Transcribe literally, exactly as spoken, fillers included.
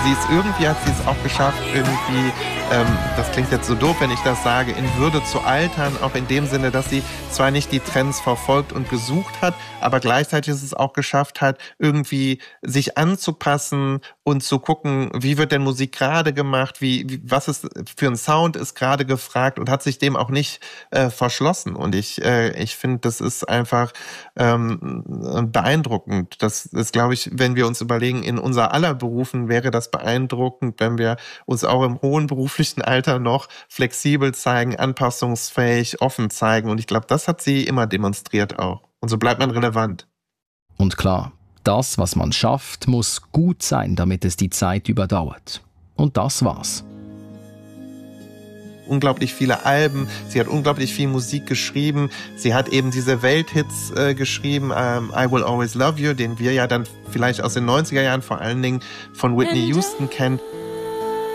sie ist irgendwie, hat sie es auch geschafft, irgendwie, ähm, das klingt jetzt so doof, wenn ich das sage, in Würde zu altern, auch in dem Sinne, dass sie zwar nicht die Trends verfolgt und gesucht hat, aber gleichzeitig ist es auch geschafft hat, irgendwie sich anzupassen und zu gucken, wie wird denn Musik gerade gemacht, wie, wie was ist für ein Sound ist gerade gefragt und hat sich dem auch nicht äh, verschlossen. Und ich, äh, ich finde, das ist einfach ähm, beeindruckend. Das ist, glaube ich, wenn wir uns überlegen, in unser aller Berufen wäre das beeindruckend, wenn wir uns auch im hohen beruflichen Alter noch flexibel zeigen, anpassungsfähig, offen zeigen. Und ich glaube, das hat sie immer demonstriert auch. Und so bleibt man relevant. Und klar, das, was man schafft, muss gut sein, damit es die Zeit überdauert. Und das war's. Unglaublich viele Alben, sie hat unglaublich viel Musik geschrieben, sie hat eben diese Welthits äh, geschrieben, ähm, I Will Always Love You, den wir ja dann vielleicht aus den neunziger Jahren vor allen Dingen von Whitney Houston kennen.